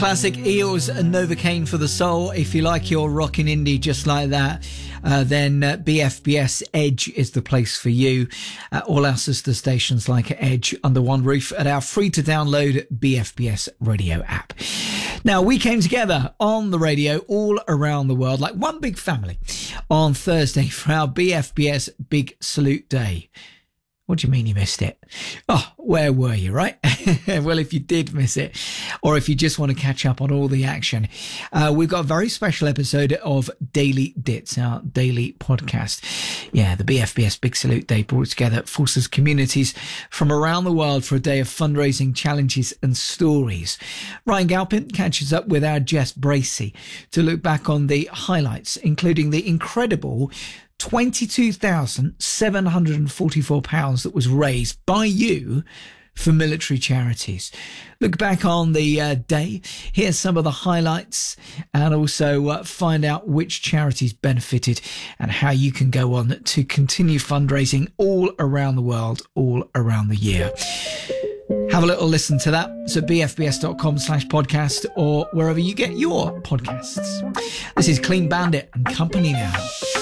classic Eels and Novocaine for the soul. If you like your rockin' indie just like that, then BFBS Edge is the place for you. All our sister stations like Edge under one roof at our free to download BFBS radio app. Now, we came together on the radio all around the world like one big family on Thursday for our BFBS Big Salute Day. What do you mean you missed it? Oh, where were you, right? Well, if you did miss it, or if you just want to catch up on all the action, we've got a very special episode of Daily Dits, our daily podcast. Yeah, the BFBS Big Salute Day brought together forces communities from around the world for a day of fundraising, challenges and stories. Ryan Galpin catches up with our Jess Bracey to look back on the highlights, including the incredible £22,744 that was raised by you for military charities. Look back on the day, hear some of the highlights, and also find out which charities benefited and how you can go on to continue fundraising all around the world, all around the year. Have a little listen to that. It's at bfbs.com/podcast or wherever you get your podcasts. This is Clean Bandit and Company now.